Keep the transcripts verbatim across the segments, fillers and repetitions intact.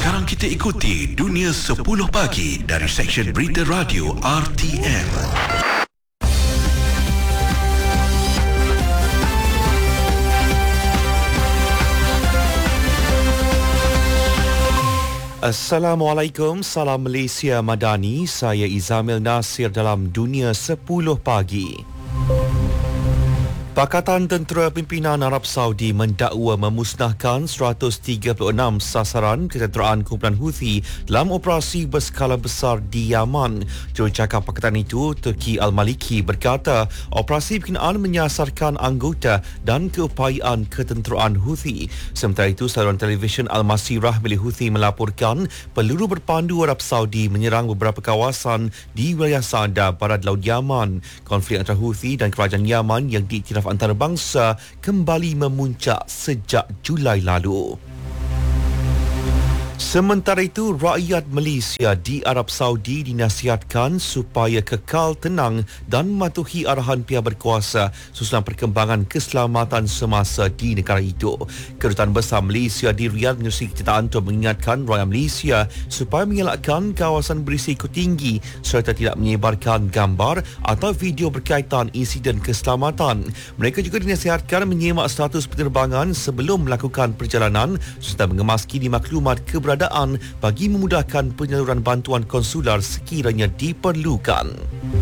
Sekarang kita ikuti Dunia sepuluh Pagi dari Seksyen Berita Radio R T M. Assalamualaikum, salam Malaysia Madani. Saya Izamil Nasir dalam Dunia sepuluh Pagi. Pakatan Tentera Pimpinan Arab Saudi mendakwa memusnahkan seratus tiga puluh enam sasaran ketenteraan kumpulan Houthi dalam operasi berskala besar di Yaman. Jurucakap Pakatan itu, Turki Al-Maliki, berkata operasi berkenaan menyasarkan anggota dan keupayaan ketenteraan Houthi. Sementara itu, saluran televisyen Al-Masirah milik Houthi melaporkan peluru berpandu Arab Saudi menyerang beberapa kawasan di wilayah Sada, barat laut Yaman. Konflik antara Houthi dan kerajaan Yaman yang diiktiraf antarabangsa kembali memuncak sejak Julai lalu. Sementara itu, rakyat Malaysia di Arab Saudi dinasihatkan supaya kekal tenang dan mematuhi arahan pihak berkuasa susulan perkembangan keselamatan semasa di negara itu. Kedutaan Besar Malaysia di Riyadh menerusi kenyataan untuk mengingatkan rakyat Malaysia supaya mengelakkan kawasan berisiko tinggi serta tidak menyebarkan gambar atau video berkaitan insiden keselamatan. Mereka juga dinasihatkan menyemak status penerbangan sebelum melakukan perjalanan serta mengemaski maklumat keberadaan bagi memudahkan penyaluran bantuan konsular sekiranya diperlukan.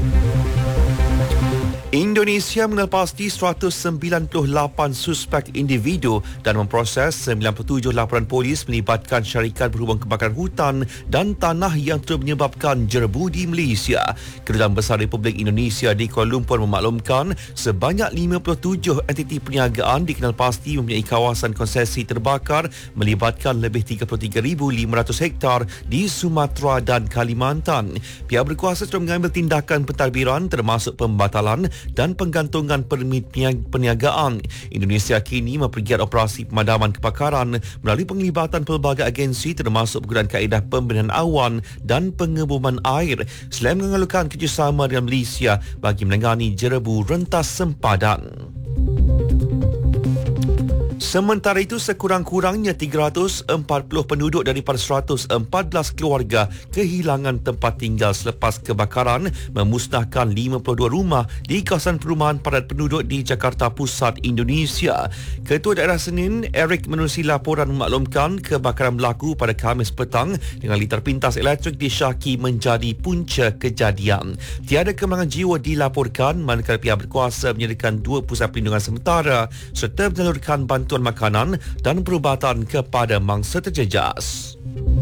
Indonesia mengelepasti seratus sembilan puluh lapan suspek individu dan memproses sembilan puluh tujuh laporan polis melibatkan syarikat berhubung kebakaran hutan dan tanah yang turut menyebabkan jerebu di Malaysia. Kedutaan Besar Republik Indonesia di Kuala Lumpur memaklumkan sebanyak lima puluh tujuh entiti perniagaan dikenal pasti mempunyai kawasan konsesi terbakar melibatkan lebih tiga puluh tiga ribu lima ratus hektar di Sumatera dan Kalimantan. Pihak berkuasa sudah mengambil tindakan pentadbiran termasuk pembatalan dan penggantungan permit perniagaan. Indonesia kini mempergiat operasi pemadaman kebakaran melalui penglibatan pelbagai agensi termasuk penggunaan kaedah pembinaan awan dan pengeboman air selain mengeluarkan kerjasama dengan Malaysia bagi menangani jerebu rentas sempadan. Sementara itu, sekurang-kurangnya tiga ratus empat puluh penduduk daripada seratus empat belas keluarga kehilangan tempat tinggal selepas kebakaran memusnahkan lima puluh dua rumah di kawasan perumahan padat penduduk di Jakarta Pusat, Indonesia. Ketua Daerah Senin, Eric, menerusi laporan memaklumkan kebakaran berlaku pada Khamis petang dengan liter pintas elektrik disyaki menjadi punca kejadian. Tiada kemangan jiwa dilaporkan manakala pihak berkuasa menyediakan dua pusat perlindungan sementara serta menyalurkan bantuan makanan dan perubatan kepada mangsa terjejas.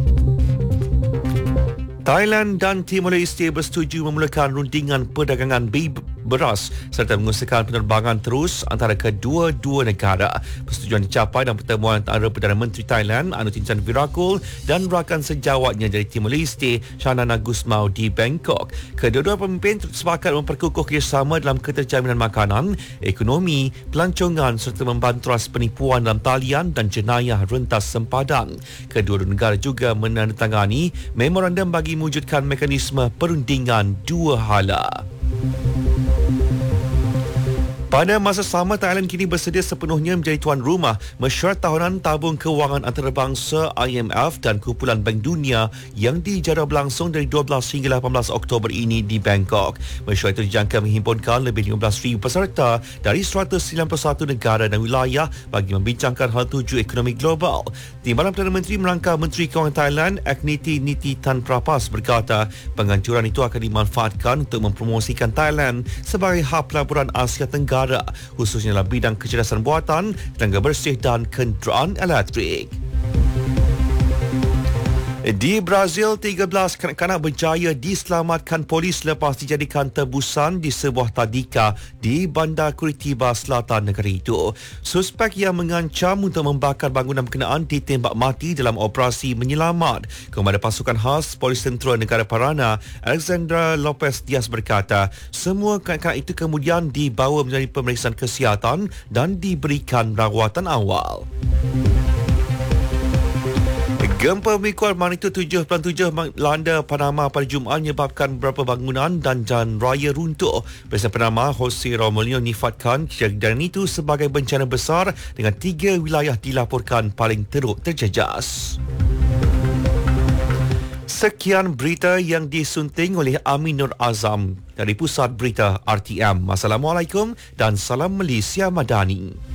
Thailand dan Timor Leste bersetuju memulakan rundingan perdagangan beras serta mengusahakan penerbangan terus antara kedua-dua negara. Persetujuan dicapai dalam pertemuan antara Perdana Menteri Thailand Anutin Chanvirakul dan rakan sejawatnya dari Timor Leste Shanana Gusmao di Bangkok. Kedua-dua pemimpin sepakat memperkukuh kerjasama dalam keterjaminan makanan, ekonomi, pelancongan serta membanteras penipuan dalam talian dan jenayah rentas sempadan. Kedua-dua negara juga menandatangani memorandum bagi mewujudkan mekanisme perundingan dua hala. Pada masa sama, Thailand kini bersedia sepenuhnya menjadi tuan rumah mesyuarat tahunan tabung kewangan antarabangsa I M F dan kumpulan Bank Dunia yang dijadual berlangsung dari dua belas hingga lapan belas Oktober ini di Bangkok. Mesyuarat itu dijangka menghimpunkan lebih lima belas ribu peserta dari seratus sembilan puluh satu negara dan wilayah bagi membincangkan hal tuju ekonomi global. Timbalan Perdana Menteri merangka Menteri Kewangan Thailand Agniti Niti Tan Prapas berkata penganjuran itu akan dimanfaatkan untuk mempromosikan Thailand sebagai hub pelaburan Asia Tenggara, khususnya dalam bidang kecerdasan buatan, tenaga bersih dan kenderaan elektrik. Di Brazil, tiga belas kanak-kanak berjaya diselamatkan polis selepas dijadikan tebusan di sebuah tadika di bandar Curitiba Selatan negara itu. Suspek yang mengancam untuk membakar bangunan berkenaan ditembak mati dalam operasi menyelamat. Komandan pasukan khas Polis Tentera Negara Parana, Alexandra Lopez Diaz berkata, semua kanak-kanak itu kemudian dibawa menjalani pemeriksaan kesihatan dan diberikan rawatan awal. Gempa berkuat magnitudo tujuh perpuluhan tujuh melanda Panama pada Jumaat menyebabkan beberapa bangunan dan jalan raya runtuh. Presiden Panama, Jose Romolino, nifatkan kejadian itu sebagai bencana besar dengan tiga wilayah dilaporkan paling teruk terjejas. Sekian berita yang disunting oleh Amin Nur Azam dari Pusat Berita R T M. Assalamualaikum dan salam Malaysia Madani.